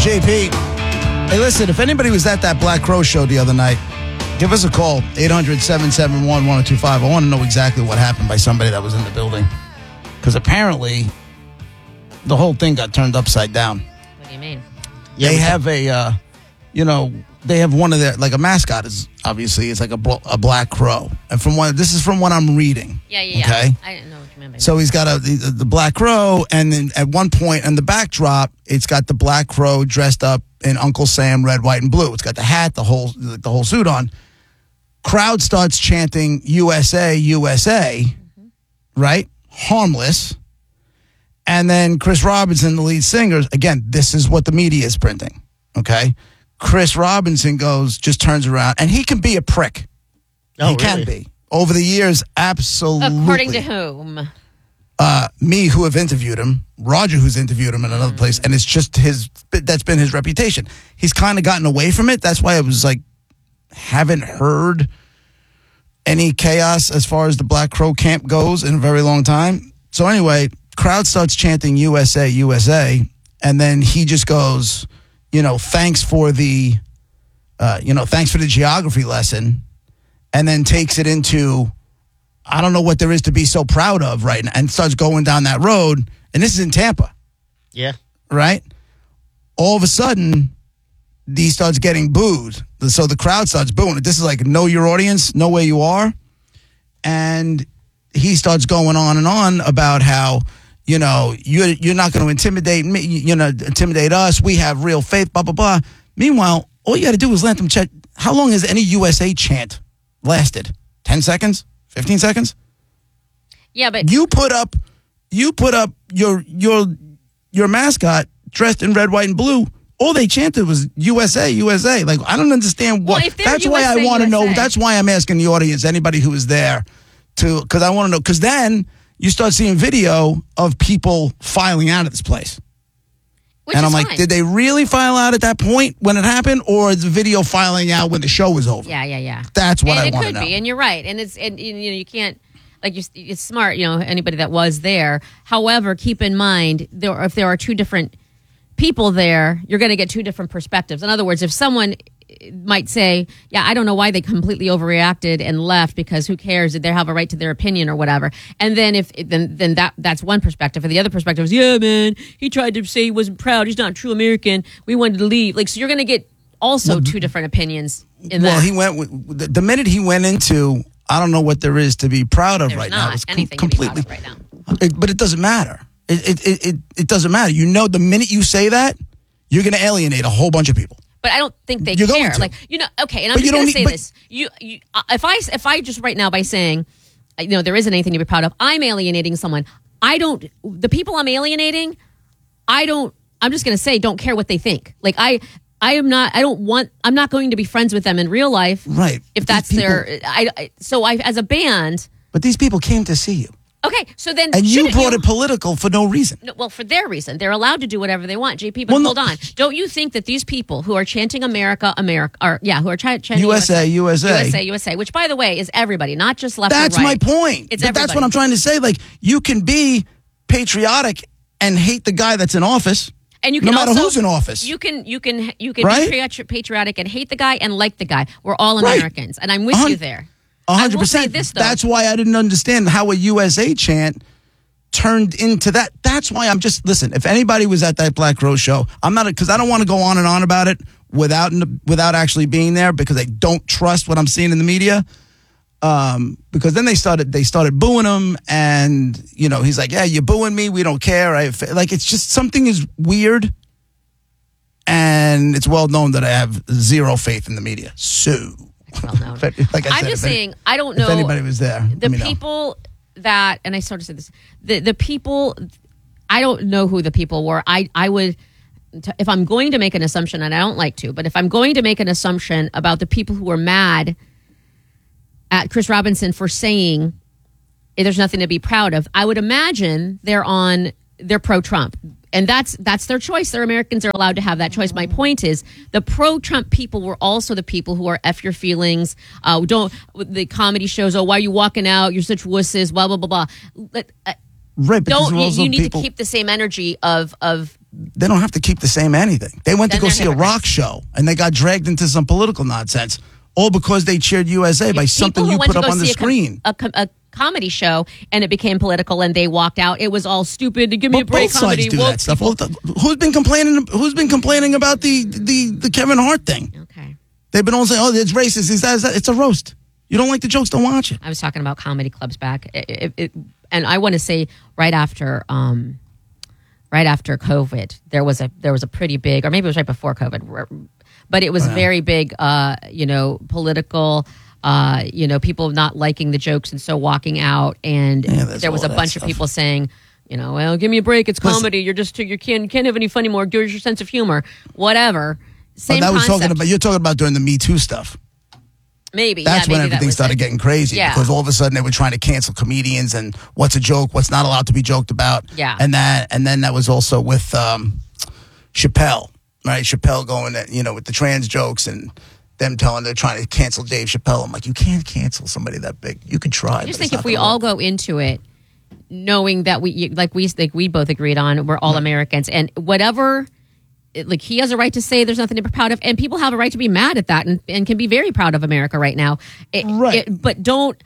JP. Hey, listen, if anybody was at that Black Crow show the other night, give us a call, 800-771-1025. I want to know exactly what happened by somebody that was in the building. Because apparently, the whole thing got turned upside down. What do you mean? They have they have one of their, like a mascot is, obviously, it's like a black crow. And this is from what I'm reading. Yeah. Okay? I didn't know what you meant by that. So he's got the black crow, and then at one point in the backdrop, it's got the black crow dressed up in Uncle Sam red, white, and blue. It's got the hat, the whole suit on. Crowd starts chanting USA, USA, right? Harmless. And then Chris Robinson, the lead singer, again, this is what the media is printing, okay? Chris Robinson just turns around, and he can be a prick. Oh, he can be. Over the years, absolutely. According to whom? Me, who have interviewed him, Roger, who's interviewed him in another place, and it's just that's been his reputation. He's kind of gotten away from it. That's why I was like, haven't heard any chaos as far as the Black Crow camp goes in a very long time. So anyway, crowd starts chanting USA, USA, and then he just goes, thanks for the geography lesson, and then takes it into, I don't know what there is to be so proud of right now, and starts going down that road. And this is in Tampa. Yeah. Right? All of a sudden, he starts getting booed. So the crowd starts booing. This is like, know your audience, know where you are. And he starts going on and on about how, you're not going to intimidate me, intimidate us. We have real faith, blah, blah, blah. Meanwhile, all you got to do is let them check. How long has any USA chant lasted? 10 seconds? 15 seconds? Yeah, but you put up your mascot dressed in red, white, and blue. All they chanted was USA, USA. Like, I don't understand what. Well, that's USA, why I want to know. USA. That's why I'm asking the audience, anybody who was there, because I want to know. Because then you start seeing video of people filing out of this place. And I'm like, did they really file out at that point when it happened, or is the video filing out when the show was over? Yeah. That's what I want to know. It could be, and you're right. And you can't, like, it's smart, anybody that was there. However, keep in mind, if there are two different people there, you're going to get two different perspectives. In other words, if someone might say, yeah, I don't know why they completely overreacted and left, because who cares? Did they have a right to their opinion or whatever? And then then that's one perspective. And the other perspective is, yeah, man, he tried to say he wasn't proud. He's not a true American. We wanted to leave. Like, so you're going to get also two different opinions in that. Well, he went with, the minute he went into, I don't know what there is to be proud of. There's right not now. It's anything completely to be proud of right now. But it doesn't matter. It doesn't matter. The minute you say that, you're going to alienate a whole bunch of people. But I don't think they You're care. going to. Like, okay, and I'm just going to say this. If I just right now by saying, there isn't anything to be proud of, I'm alienating someone. The people I'm alienating, I'm just going to say, don't care what they think. Like, I'm not going to be friends with them in real life. Right. If that's as a band. But these people came to see you. Okay, so then... And you brought it political for no reason. No, well, for their reason. They're allowed to do whatever they want, JP, but hold on. Don't you think that these people who are chanting America, who are chanting USA, USA. USA, which, by the way, is everybody, not just left That's or right. my point. It's That's what I'm trying to say. Like, you can be patriotic and hate the guy that's in office. And you can no matter also, who's in office. You can right? be patriotic and hate the guy and like the guy. We're all Americans, and I'm with you there. 100%. This, though. That's why I didn't understand how a USA chant turned into that. That's why listen, if anybody was at that Black Crow show, because I don't want to go on and on about it without actually being there, because I don't trust what I'm seeing in the media. Because then they started booing him, and he's like, yeah, you're booing me, we don't care. It's just something is weird, and it's well known that I have zero faith in the media. So well known. I'm just saying, I don't know if anybody was there. The people that, and I sort of said this, the people, I don't know who the people were. I would, if I'm going to make an assumption, and I don't like to, but if I'm going to make an assumption about the people who were mad at Chris Robinson for saying there's nothing to be proud of, I would imagine they're pro-Trump. And that's their choice. They're Americans. They're allowed to have that choice. My point is, the pro-Trump people were also the people who are F your feelings. The comedy shows, why are you walking out? You're such wusses, blah, blah, blah, blah. Right, you need to keep the same energy of they don't have to keep the same anything. They went Then to go they're see a hypocrites. rock show, and they got dragged into some political nonsense, all because they cheered USA by something People who you went put to up go on the see screen. a comedy show, and it became political, and they walked out. It was all stupid. Give me a But break. both Comedy sides do woke that stuff. people. Well, who's been complaining about the Kevin Hart thing? Okay, They've been all saying, "Oh, it's racist." It's a roast. You don't like the jokes? Don't watch it. I was talking about comedy clubs back, and I want to say right after COVID, there was a pretty big, or maybe it was right before COVID, but it was very big. Political. People not liking the jokes and so walking out, and there was a bunch of people saying, well, give me a break. It's comedy. You can't have any funny more. Here's your sense of humor. Whatever. Same concept. You're talking about during the Me Too stuff. Maybe That's when maybe everything started getting crazy, Yeah. because all of a sudden they were trying to cancel comedians and what's a joke, what's not allowed to be joked about. Yeah. And then that was also with Chappelle, right? Chappelle going with the trans jokes and them they're trying to cancel Dave Chappelle. I'm like, you can't cancel somebody that big. You can try. I just think if we all go into it knowing that we both agreed on, we're all Americans, and whatever. Like, he has a right to say there's nothing to be proud of, and people have a right to be mad at that and can be very proud of America right now. But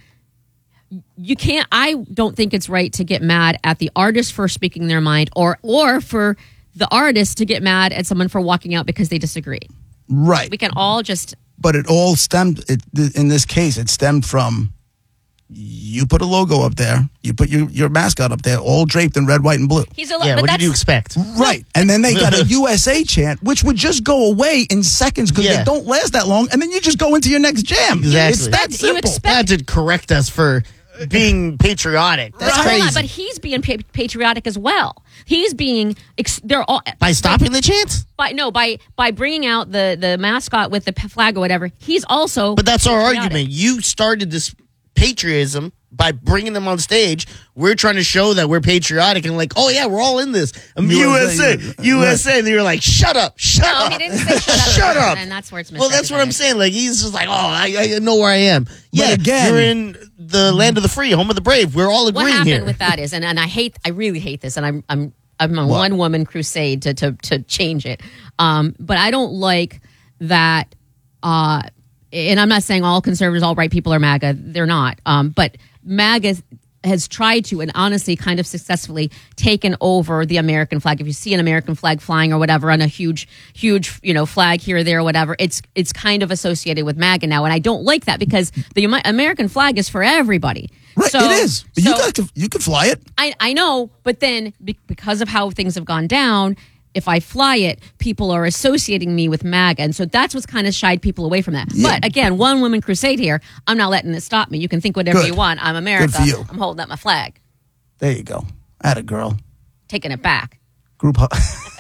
I don't think it's right to get mad at the artist for speaking their mind, or for the artist to get mad at someone for walking out because they disagree. Right. We can all just. But it all stemmed, in this case, it stemmed from, you put a logo up there, you put your mascot up there, all draped in red, white, and blue. What did you expect? Right. And then they got a USA chant, which would just go away in seconds because they don't last that long, and then you just go into your next jam. Exactly. It's that simple. That did correct us for being patriotic. That's crazy. But he's being patriotic as well. He's being. They're all By stopping the chants? By bringing out the mascot with the flag or whatever. He's also. But that's our patriotic. argument. You started this patriotism by bringing them on stage. We're trying to show that we're patriotic and like, oh yeah, we're all in this. USA. And they were like, shut up. No, he didn't say shut up. And that's where it's missed. Well, that's what I'm saying. Like, he's just like, oh, I know where I am. Yeah, again, you're in the land of the free, home of the brave. We're all agreeing what happened here. with that is, and I really hate this, and I'm a one woman crusade to change it. But I don't like that. And I'm not saying all conservatives, all right people are MAGA. They're not. But MAGA has tried to, and honestly kind of successfully, taken over the American flag. If you see an American flag flying or whatever on a huge flag here or there or whatever, it's kind of associated with MAGA now. And I don't like that because the American flag is for everybody. Right, So, it is. But you can fly it. I know, but then because of how things have gone down, if I fly it, people are associating me with MAGA. And so that's what's kind of shied people away from that. Yeah. But again, one woman crusade here. I'm not letting it stop me. You can think whatever Good. you want. I'm America. Good for you. I'm holding up my flag. There you go. Atta girl. Taking it back. Group hug.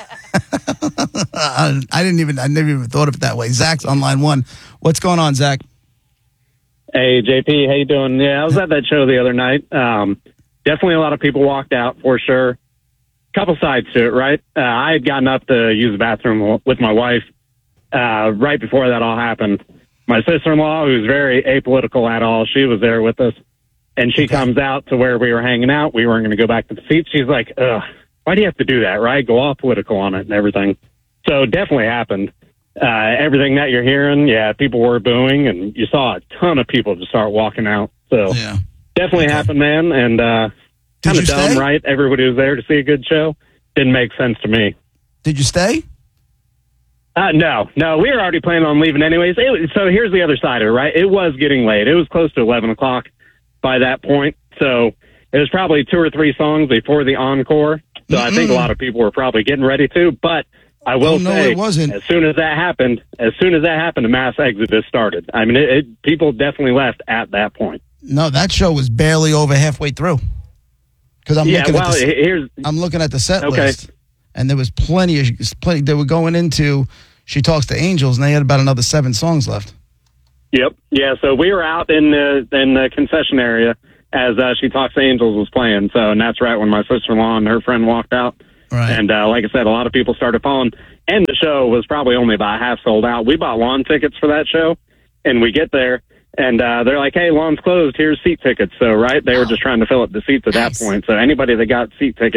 I never even thought of it that way. Zach's on line one. What's going on, Zach? Hey, JP, how you doing? Yeah, I was at that show the other night. Definitely a lot of people walked out, for sure. Couple sides to it, right? I had gotten up to use the bathroom with my wife right before that all happened. My sister-in-law, who's very apolitical at all, she was there with us, and she comes out to where we were hanging out. We weren't going to go back to the seats. She's like, ugh, why do you have to do that, right? Go all political on it and everything. So it definitely happened. Everything that you're hearing, yeah, people were booing, and you saw a ton of people just start walking out. So definitely happened, man, and kind of dumb, right? Everybody was there to see a good show. Didn't make sense to me. Did you stay? No, we were already planning on leaving anyways. So here's the other side of it, right? It was getting late. It was close to 11 o'clock by that point. So it was probably 2 or 3 songs before the encore. So I think a lot of people were probably getting ready to. But I will say, it wasn't. as soon as that happened, a mass exodus started. I mean, people definitely left at that point. No, that show was barely over halfway through. Because I'm looking at the set list, and there was plenty. They were going into She Talks to Angels, and they had about another 7 songs left. Yep. Yeah. So we were out in the concession area as She Talks to Angels was playing. So, and that's right when my sister-in-law and her friend walked out. Right. And like I said, a lot of people started following. And the show was probably only about half sold out. We bought lawn tickets for that show, and we get there. And they're like, hey, lawn's closed. Here's seat tickets. So, right, they were just trying to fill up the seats at that point. So anybody that got seat tickets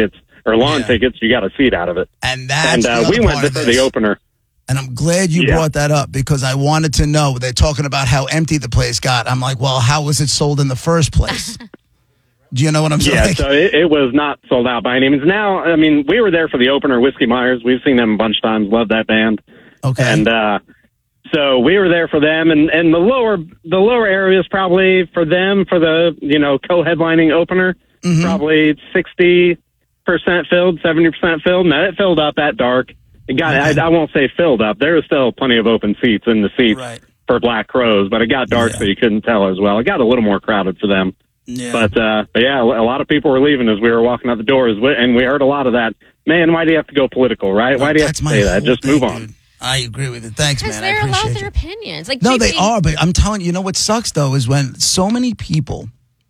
or lawn Yeah. tickets, you got a seat out of it. And that's And the we other went part to of the this. opener. And I'm glad you Yeah. brought that up because I wanted to know. They're talking about how empty the place got. I'm like, well, how was it sold in the first place? Do you know what I'm saying? Yeah, so it was not sold out by any means. Now, I mean, we were there for the opener, Whiskey Myers. We've seen them a bunch of times. Love that band. Okay. And so we were there for them, and the lower areas probably for them for the co-headlining opener, probably 60% filled, 70% filled. Now it filled up at dark. It got I won't say filled up. There was still plenty of open seats in the seats Right. for Black Crowes, but it got dark so you couldn't tell as well. It got a little more crowded for them. Yeah. But yeah, a lot of people were leaving as we were walking out the doors, and we heard a lot of that. Man, why do you have to go political, right? Why do you have That's to my say that? whole Just move thing, on. dude. I agree with it. Thanks, Because man. I they're allowed appreciate their you. opinions. Like No, JP, they are, but I'm telling you, what sucks though is when so many people,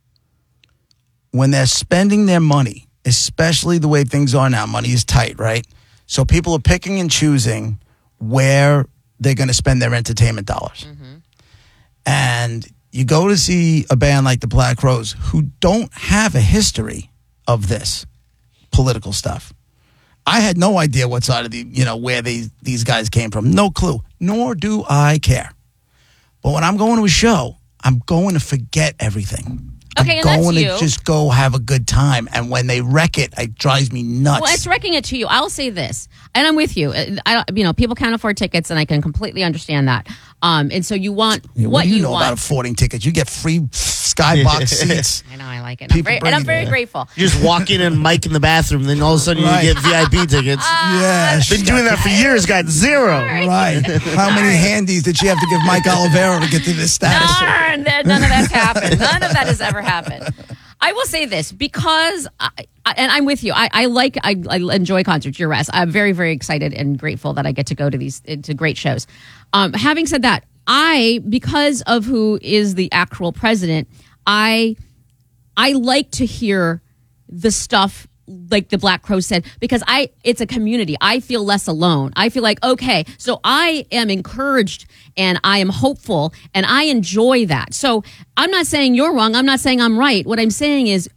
when they're spending their money, especially the way things are now, money is tight, right? So people are picking and choosing where they're going to spend their entertainment dollars. And you go to see a band like the Black Crowes who don't have a history of this political stuff. I had no idea what side of where these guys came from. No clue. Nor do I care. But when I'm going to a show, I'm going to forget everything. Okay, I'm and that's going to you. just go have a good time. And when they wreck it, it drives me nuts. Well, it's wrecking it to you. I'll say this, and I'm with you. People can't afford tickets, and I can completely understand that. And so you want Yeah, what do you you know want. about affording tickets? You get free skybox seats. I know, I like it. People And I'm bring very it. grateful. You just walk in and mic in the bathroom, then all of a sudden Right. you get VIP tickets. Yeah, Been doing that for years, got zero. Right. How many handies did she have to give Mike Olivero to get to this status? Darn, none of that's happened. None of that has ever happened. I will say this because, and I'm with you. I enjoy concerts. You're right. I'm very, very excited and grateful that I get to go to to great shows. Having said that, because of who is the actual president, I like to hear the stuff like the Black Crowes said, because it's a community. I feel less alone. I feel like, okay, so I am encouraged and I am hopeful and I enjoy that. So I'm not saying you're wrong. I'm not saying I'm right. What I'm saying is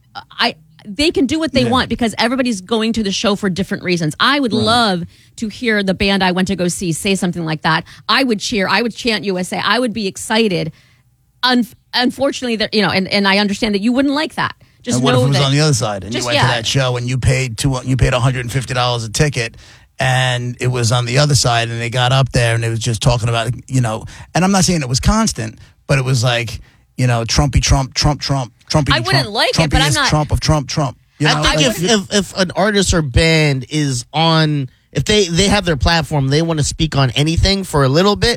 they can do what they want because everybody's going to the show for different reasons. I would love to hear the band I went to go see say something like that. I would cheer. I would chant USA. I would be excited. Unfortunately, and I understand that you wouldn't like that. Just And what know if it was that on the other side and just- you went yeah. to that show and you paid $150 a ticket and it was on the other side and they got up there and it was just talking about, and I'm not saying it was constant, but it was like, Trumpy Trump, Trumpy I wouldn't Trump, like it, Trumpy but I'm is not- Trump of Trump. I think if an artist or band is on, if they have their platform, they want to speak on anything for a little bit,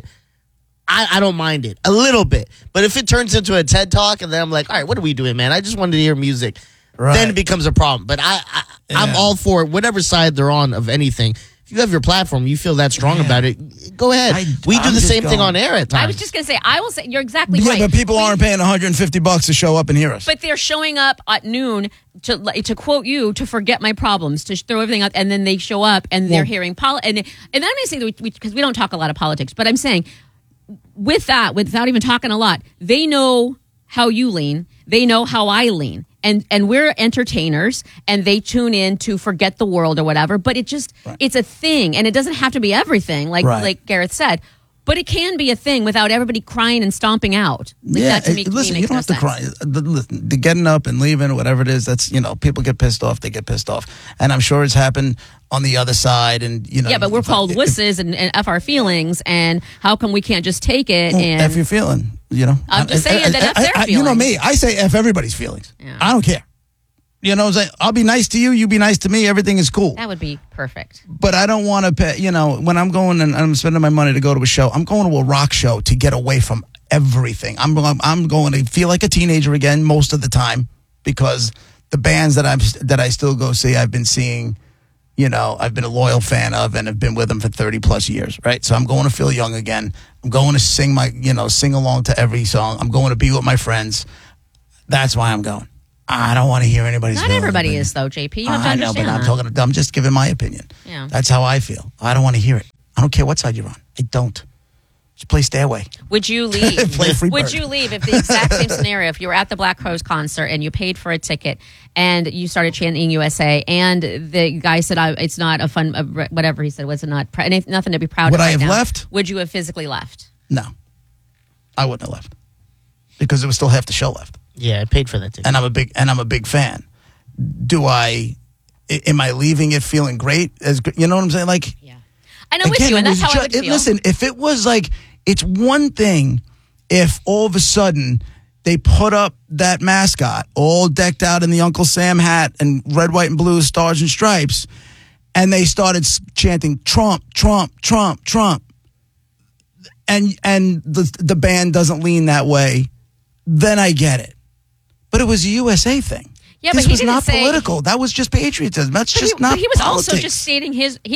I don't mind it. A little bit. But if it turns into a TED Talk and then I'm like, all right, what are we doing, man? I just wanted to hear music. Right. Then it becomes a problem. But I'm all for whatever side they're on of anything. If you have your platform, you feel that strong about it, go ahead. We do I'm the just sing thing going. on air at times. I was just going to say, I will say, you're exactly Yeah, right. but people aren't paying $150 to show up and hear us. But they're showing up at noon to quote you, to forget my problems, to throw everything out, and then they show up and they're hearing and I'm not saying that because we don't talk a lot of politics, but I'm saying with that, without even talking a lot, they know how you lean, they know how I lean. And we're entertainers, and they tune in to forget the world or whatever. But it's a thing, and it doesn't have to be everything, like Gareth said. But it can be a thing without everybody crying and stomping out. That to me, listen, makes you don't no have to sense. cry. Listen, the getting up and leaving or whatever it is, that's, people get pissed off, they get pissed off. And I'm sure it's happened on the other side. And, Yeah, but we're called wusses and F our feelings, and how come we can't just take it? And F your feeling, I'm just saying that F their You know feelings. me, I say F everybody's feelings. Yeah. I don't care. You know what I'm saying? I'll be nice to you, you be nice to me, everything is cool. that would be perfect. But I don't want to pay, when I'm going and I'm spending my money to go to a show, I'm going to a rock show to get away from everything. I'm going to feel like a teenager again most of the time because the bands that I still go see, I've been seeing, I've been a loyal fan of and have been with them for 30 plus years, right? So I'm going to feel young again. I'm going to sing sing along to every song. I'm going to be with my friends. That's why I'm going. I don't want to hear anybody's Not feelings, everybody but- is though, JP. You have to I know, understand but that. I'm just giving my opinion. Yeah. That's how I feel. I don't want to hear it. I don't care what side you're on. I don't. Just play Stairway. Would you leave? Play Free Would Bird. you leave if the exact same scenario, if you were at the Black Crowes concert and you paid for a ticket and you started chanting USA and the guy said, it's not a fun, whatever he said, was it not, nothing to be proud Would of I right have now. left? Would you have physically left? No, I wouldn't have left because there was still half the show left, Yeah, I paid for that ticket. and I'm a big fan. Am I leaving it feeling great? You know what I'm saying? Like, Yeah. And I'm with again, you, and it that's was how I would feel. Listen, if it was like, it's one thing if all of a sudden they put up that mascot all decked out in the Uncle Sam hat and red, white, and blue stars and stripes, and they started chanting Trump, Trump, Trump, Trump, and the band doesn't lean that way, then I get it. But it was a USA thing. Yeah, but this he was didn't not say- political. That was just patriotism. That's just not But he was politics. also just stating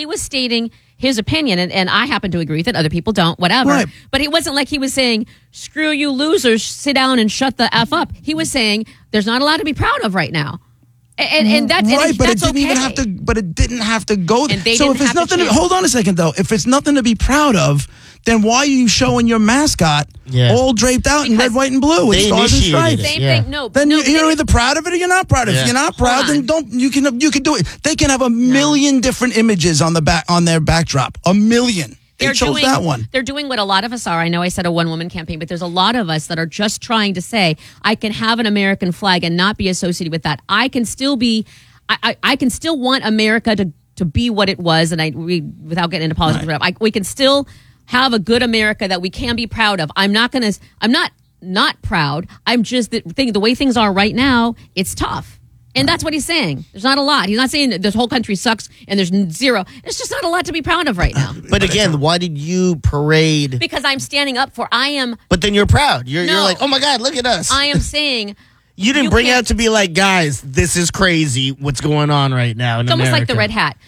his opinion, and I happen to agree with it. Other people don't, whatever. Right. But it wasn't like he was saying, screw you losers, sit down and shut the F up. He was saying, there's not a lot to be proud of right now. And that's right, but that's it didn't even okay. have to. But it didn't have to go. And they so didn't if it's have to nothing, change. hold on a second though. If it's nothing to be proud of, then why are you showing your mascot Yeah. all draped out in Because red, white, and blue with they stars and initiated stripes? it. Same Yeah. thing. No, Then no, you're either proud of it or you're not proud of it. Yeah. If you're not Hold proud, on. then don't. You can do it. They can have a million different images on their backdrop. A million. They chose that one. They're doing what a lot of us are. I know I said a one-woman campaign, but there's a lot of us that are just trying to say, I can have an American flag and not be associated with that. I can still be, I can still want America to be what it was, and without getting into politics, we can still have a good America that we can be proud of. I'm not proud. I'm just the way things are right now, it's tough. And that's what he's saying. There's not a lot. He's not saying that this whole country sucks and there's zero. There's just not a lot to be proud of right now. But again, why did you parade? Because I'm standing up for, But then you're proud. You're No. like, oh my God, look at us. I am saying. You didn't you bring can't- out to be like, guys, this is crazy. What's going on right now in It's almost like the America." red hat.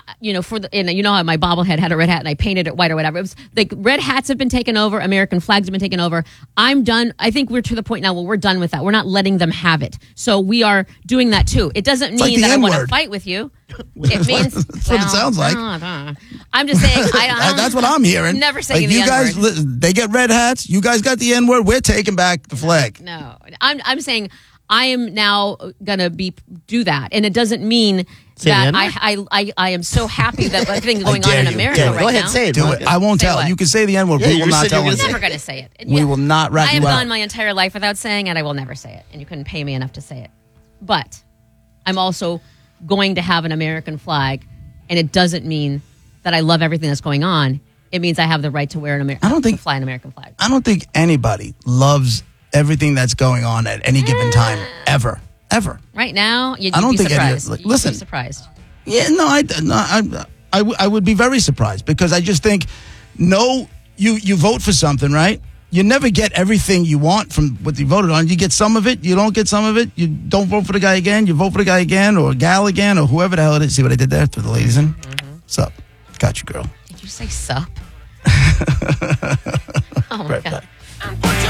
How my bobblehead had a red hat and I painted it white or whatever. It was like red hats have been taken over. American flags have been taken over. I'm done. I think we're to the point now where we're done with that. We're not letting them have it. So we are doing that too. It doesn't like mean the that I want to N-word. fight with you. It means That's what it sounds like. I'm just saying. That's what I'm hearing. Never saying like the you guys. N-word. They get red hats. You guys got the N-word. We're taking back the flag. No, I'm saying I am now gonna do that, and it doesn't mean Say the that N-word? I am so happy that everything's going on dare in you. America Okay, right go ahead, now. say it. Do Go it. ahead. I won't Say tell. what? You can say the N-word. Yeah, We you will not said tell you were him. gonna I'm never going to say it. We will not rat I you have out. gone my entire life without saying it. I will never say it, and you couldn't pay me enough to say it. But I'm also going to have an American flag, and it doesn't mean that I love everything that's going on. It means I have the right to wear I don't think- fly an American flag. I don't think anybody loves everything that's going on at any given time ever. Right now, you'd I don't be think any of- surprised. like, You'd listen. be surprised. Yeah, no, I would be very surprised because I just think, no, you vote for something, right? You never get everything you want from what you voted on. You get some of it, you don't get some of it. You don't vote for the guy again, you vote for the guy again or gal again or whoever the hell it is. See what I did there? Threw the ladies in. Sup? Got you, girl. Did you say sup? Oh my Right God. back. And put your